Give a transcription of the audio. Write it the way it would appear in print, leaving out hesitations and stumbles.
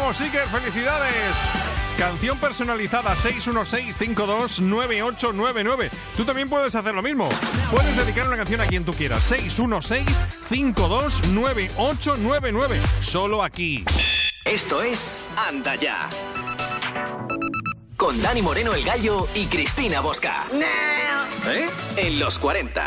Vamos, Iker, felicidades. Canción personalizada 616-529899. Tú también puedes hacer lo mismo. Puedes dedicar una canción a quien tú quieras. 616-529899. Solo aquí. Esto es Anda Ya. Con Dani Moreno el Gallo y Cristina Bosca. En los 40.